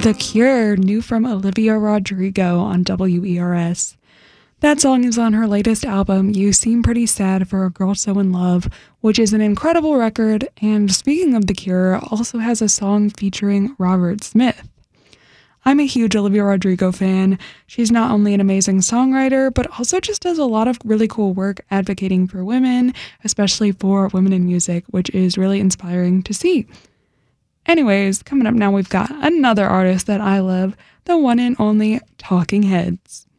The Cure, new from Olivia Rodrigo on WERS. That song is on her latest album, You Seem Pretty Sad for a Girl So in Love, which is an incredible record, and speaking of The Cure, also has a song featuring Robert Smith. I'm a huge Olivia Rodrigo fan. She's not only an amazing songwriter, but also just does a lot of really cool work advocating for women, especially for women in music, which is really inspiring to see. Anyways, coming up now, we've got another artist that I love, the one and only Talking Heads.